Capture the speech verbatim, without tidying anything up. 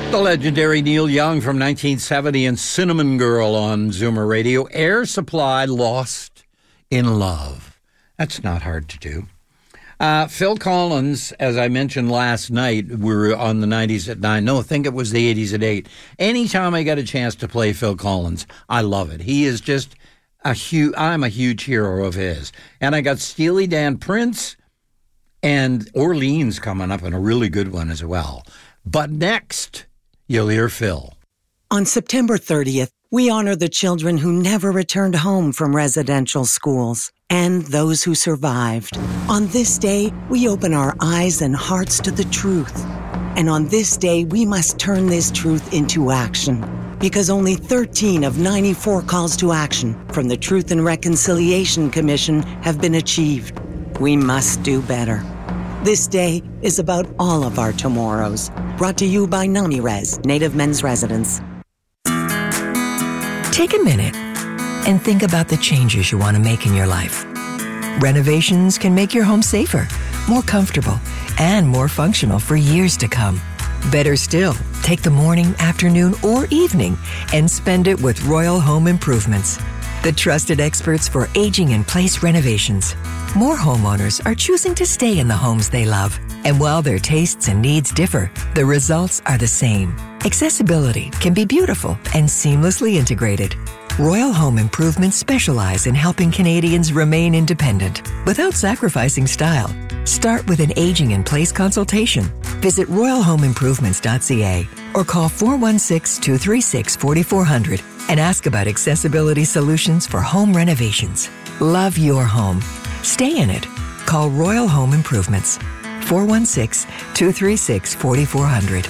The legendary Neil Young from nineteen seventy and Cinnamon Girl on Zoomer Radio. Air Supply, Lost in Love. That's not hard to do. Uh, Phil Collins, as I mentioned last night, we were on the nineties at nine. No, I think it was the eighties at eight. Anytime I get a chance to play Phil Collins, I love it. He is just a huge, I'm a huge hero of his. And I got Steely Dan, Prince, and Orleans coming up, and a really good one as well. But next, you'll hear Phil. On September thirtieth, we honor the children who never returned home from residential schools and those who survived. On this day, we open our eyes and hearts to the truth. And on this day, we must turn this truth into action. Because only thirteen of ninety-four calls to action from the Truth and Reconciliation Commission have been achieved. We must do better. This day is about all of our tomorrows. Brought to you by NamiRes, Native Men's Residence. Take a minute and think about the changes you want to make in your life. Renovations can make your home safer, more comfortable, and more functional for years to come. Better still, take the morning, afternoon, or evening and spend it with Royal Home Improvements, the trusted experts for aging-in-place renovations. More homeowners are choosing to stay in the homes they love. And while their tastes and needs differ, the results are the same. Accessibility can be beautiful and seamlessly integrated. Royal Home Improvements specialize in helping Canadians remain independent without sacrificing style. Start with an aging-in-place consultation. Visit royal home improvements dot c a or call four one six, two three six, four four zero zero and ask about accessibility solutions for home renovations. Love your home. Stay in it. Call Royal Home Improvements. four one six, two three six, four four zero zero.